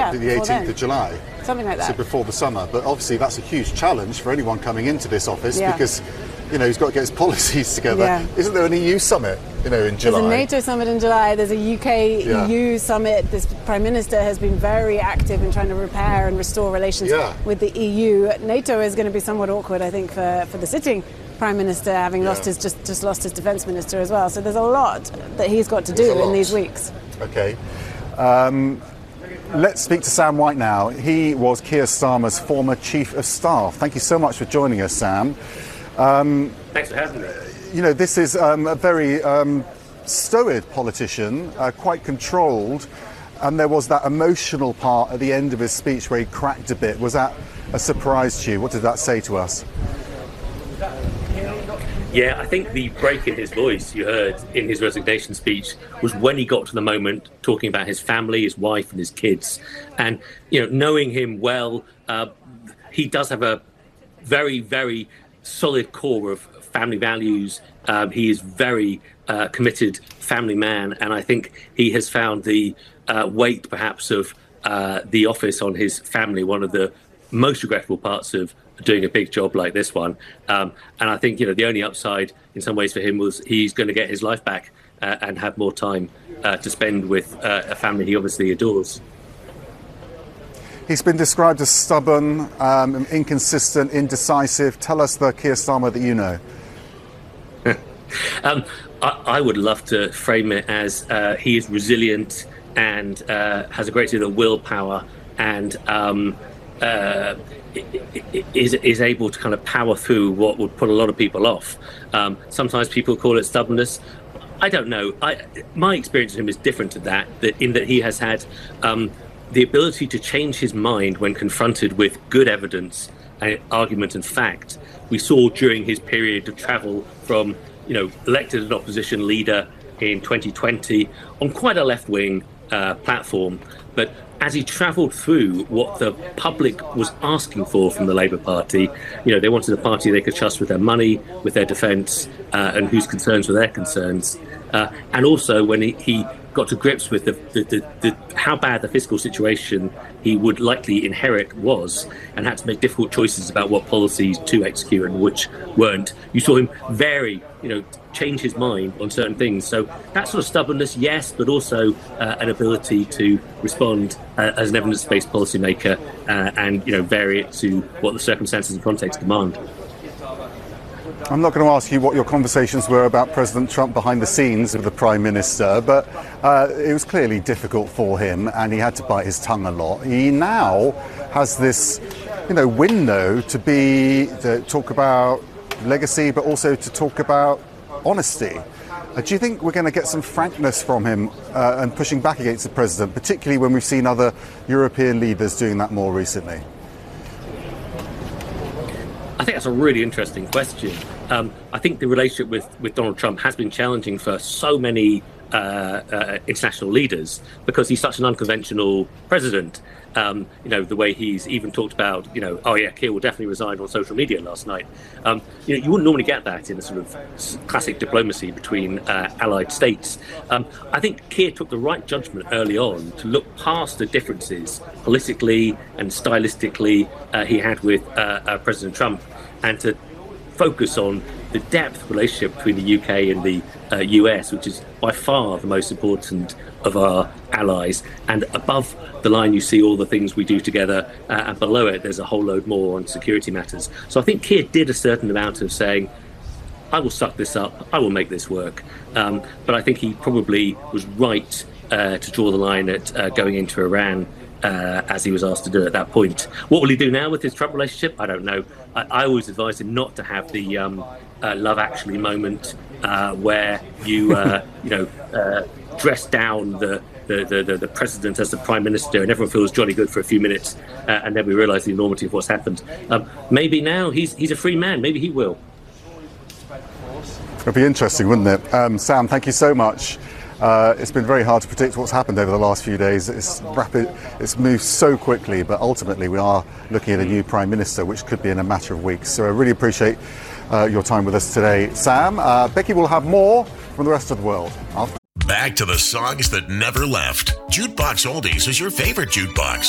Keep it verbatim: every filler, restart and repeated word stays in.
yeah, the eighteenth of July. Something like that. So before the summer. But obviously that's a huge challenge for anyone coming into this office yeah. because, you know, he's got to get his policies together. Yeah. Isn't there an E U summit, you know, in July? There's a NATO summit in July. There's a U K yeah. E U summit. This Prime Minister has been very active in trying to repair and restore relations yeah. with the E U. NATO is going to be somewhat awkward, I think, for, for the sitting Prime Minister, having yeah. lost his just, just lost his Defence Minister as well. So there's a lot that he's got to do in these weeks. Okay. Um, let's speak to Sam White now. He was Keir Starmer's former Chief of Staff. Thank you so much for joining us, Sam. Um, Thanks for having me. You know, this is um, a very um, stowed politician, uh, quite controlled, and there was that emotional part at the end of his speech where he cracked a bit. Was that a surprise to you? What did that say to us? Yeah, I think the break in his voice you heard in his resignation speech was when he got to the moment talking about his family, his wife and his kids. And, you know, knowing him well, uh, he does have a very, very solid core of family values. Um, he is very uh, committed family man. And I think he has found the uh, weight, perhaps, of uh, the office on his family, one of the most regrettable parts of doing a big job like this one. Um, and I think, you know, the only upside in some ways for him was he's going to get his life back uh, and have more time uh, to spend with uh, a family he obviously adores. He's been described as stubborn, um, inconsistent, indecisive. Tell us the Keir Starmer that you know. um, I, I would love to frame it as uh, he is resilient and uh, has a great deal of willpower and um, uh, is is able to kind of power through what would put a lot of people off. Um, sometimes people call it stubbornness. I don't know. I, my experience of him is different to that, that in that he has had um, the ability to change his mind when confronted with good evidence, and argument and fact. We saw during his period of travel from, you know, elected an opposition leader in twenty twenty on quite a left-wing uh, platform, but as he travelled through what the public was asking for from the Labour Party, you know, they wanted a party they could trust with their money, with their defence, uh, and whose concerns were their concerns. Uh, and also when he, he got to grips with the, the, the, the, how bad the fiscal situation he would likely inherit was, and had to make difficult choices about what policies to execute and which weren't. You saw him vary, you know, change his mind on certain things. So that sort of stubbornness, yes, but also uh, an ability to respond uh, as an evidence-based policymaker uh, and, you know, vary it to what the circumstances and context demand. I'm not going to ask you what your conversations were about President Trump behind the scenes with the Prime Minister, but uh, it was clearly difficult for him and he had to bite his tongue a lot. He now has this, you know, window to be, to talk about legacy, but also to talk about honesty. Uh, do you think we're going to get some frankness from him uh, and pushing back against the President, particularly when we've seen other European leaders doing that more recently? I think that's a really interesting question. Um, I think the relationship with, with Donald Trump has been challenging for so many uh, uh, international leaders because he's such an unconventional president. Um, you know, the way he's even talked about, you know, oh yeah, Keir will definitely resign on social media last night. Um, you know, you wouldn't normally get that in a sort of classic diplomacy between uh, allied states. Um, I think Keir took the right judgment early on to look past the differences politically and stylistically uh, he had with uh, uh, President Trump, and to focus on the depth relationship between the U K and the uh, U S, which is by far the most important of our allies. And above the line, you see all the things we do together, uh, and below it, there's a whole load more on security matters. So I think Keir did a certain amount of saying, I will suck this up, I will make this work. Um, but I think he probably was right uh, to draw the line at uh, going into Iran Uh, as he was asked to do at that point. What will he do now with his Trump relationship? I don't know. I, I always advise him not to have the um, uh, Love Actually moment uh, where you, uh, you know, uh, dress down the, the, the, the president as the prime minister and everyone feels jolly good for a few minutes uh, and then we realise the enormity of what's happened. Um, maybe now he's he's a free man. Maybe he will. It'd be interesting, wouldn't it? Um, Sam, thank you so much. Uh, it's been very hard to predict what's happened over the last few days. It's rapid, it's moved so quickly, but ultimately we are looking at a new Prime Minister, which could be in a matter of weeks. So I really appreciate uh, your time with us today, Sam. Uh, Becky will have more from the rest of the world after. Back to the songs that never left. Jukebox Oldies is your favorite jukebox.